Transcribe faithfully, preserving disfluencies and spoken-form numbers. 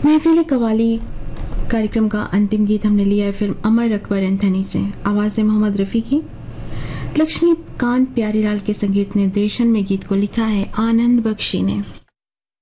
महफिल कवाली कार्यक्रम का अंतिम गीत हमने लिया है फिल्म अमर अकबर एंथनी से। आवाज़ है मोहम्मद रफ़ी की। लक्ष्मीकांत प्यारीलाल के संगीत निर्देशन में गीत को लिखा है आनंद बख्शी ने।